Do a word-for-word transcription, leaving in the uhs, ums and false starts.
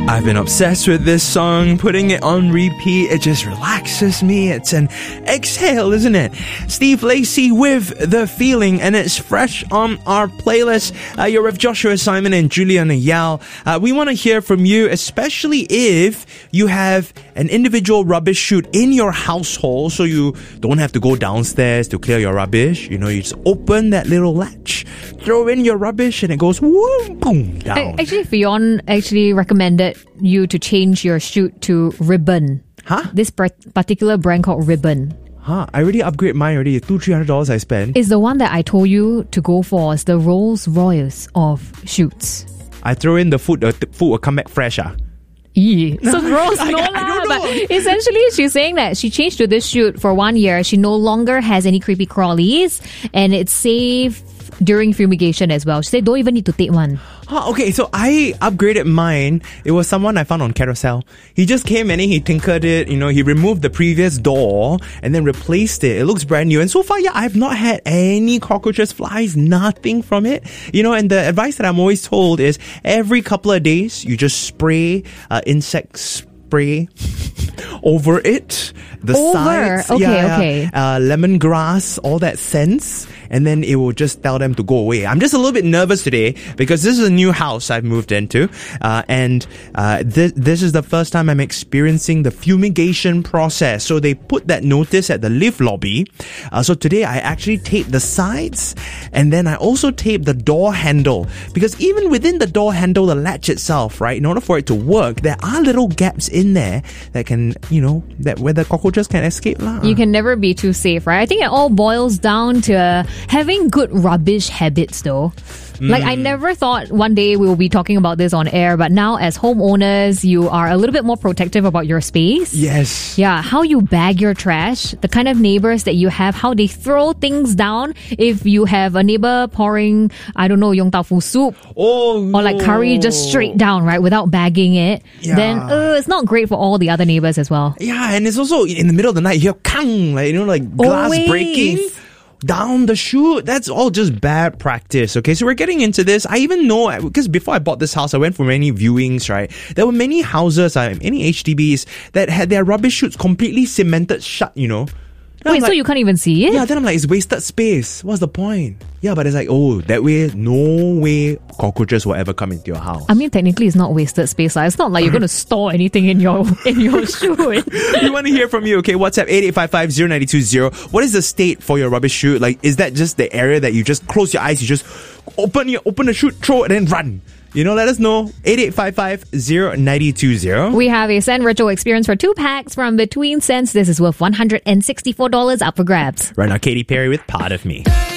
I've been obsessed with this song, putting it on repeat. It just relaxes me. It's an exhale, isn't it? Steve Lacy with The Feeling, and it's fresh on our playlist. Uh, you're with Joshua Simon and Juliana Yao. Uh, we want to hear from you, especially if you have an individual rubbish chute in your household, so you don't have to go downstairs to clear your rubbish. You know, you just open that little latch, throw in your rubbish, and it goes whoom, boom, down. Actually, Fionn actually recommended you to change your chute to Ribbon. Huh? This particular brand called Ribbon. Huh? I already upgrade mine already. Two, three hundred dollars I spent. It's the one that I told you to go for. It's the Rolls Royce of chutes. I throw in the food. The th- food will come back fresh. Ah. Yeah. So gross, I, no I, lah. I don't know. But essentially, she's saying that she changed to this chute for one year. She no longer has any creepy crawlies, and it's safe during fumigation as well. She said don't even need to take one. Huh, okay, so I upgraded mine. It was someone I found on Carousel. He just came in and he tinkered it. You know, he removed the previous door and then replaced it. It looks brand new. And so far, yeah, I've not had any cockroaches, flies, nothing from it. You know, and the advice that I'm always told is every couple of days, you just spray uh, insect spray over it. The Over? sides. Okay, yeah, okay. Uh, lemongrass, all that scents. And then it will just tell them to go away. I'm just a little bit nervous today because this is a new house I've moved into. Uh, and uh, this, this is the first time I'm experiencing the fumigation process. So they put that notice at the lift lobby. Uh, so today I actually taped the sides and then I also taped the door handle. Because even within the door handle, the latch itself, right, in order for it to work, there are little gaps in there that can, you know, that where the cockroaches can escape. lah. You can never be too safe, right? I think it all boils down to uh, having good rubbish habits though. Mm. Like I never thought one day we will be talking about this on air, but now as homeowners, you are a little bit more protective about your space. Yes. Yeah, how you bag your trash, the kind of neighbors that you have, how they throw things down. If you have a neighbor pouring, I don't know, yong tau fu soup Oh, no. or like curry just straight down, right, without bagging it, Yeah. then uh, it's not great for all the other neighbors as well. Yeah, and it's also in the middle of the night, you hear kang, like, you know, like glass Always. breaking down the chute. That's all just bad practice. Okay, so we're getting into this. I even know, because before I bought this house, I went for many viewings, right? There were many houses, uh, many H D Bs that had their rubbish chutes completely cemented shut, you know. Then Wait, I'm so like, you can't even see it? yeah, then I'm like, it's wasted space. What's the point? Yeah, but it's like, oh, that way, no way cockroaches will ever come into your house. I mean, technically, it's not wasted space. Like, it's not like you're going to store anything in your in your chute. We want to hear from you, okay? WhatsApp eight eight five five zero nine two zero. What is the state for your rubbish chute? Like, is that just the area that you just close your eyes, you just open your open the chute, throw it, and then run? You know, let us know. eight eight five five zero nine two zero. We have a Scent Retro experience for two packs from Between Scents. This is worth one hundred sixty-four dollars up for grabs. Right now, Katy Perry with Part of Me.